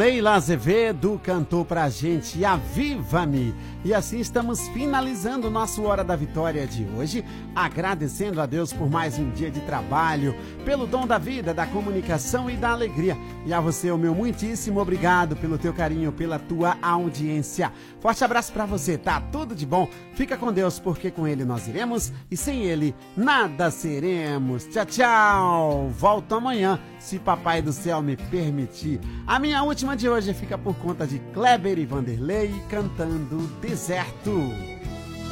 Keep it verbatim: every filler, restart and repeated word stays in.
Leila Azevedo cantou pra gente Aviva-me. E assim estamos finalizando o nosso Hora da Vitória de hoje, agradecendo a Deus por mais um dia de trabalho, pelo dom da vida, da comunicação e da alegria. E a você, o meu muitíssimo obrigado pelo teu carinho, pela tua audiência. Forte abraço pra você, tá? Tudo de bom. Fica com Deus, porque com Ele nós iremos e sem Ele nada seremos. Tchau, tchau. Volto amanhã, se Papai do Céu me permitir. A minha última de hoje fica por conta de Kleber e Vanderlei cantando Deserto.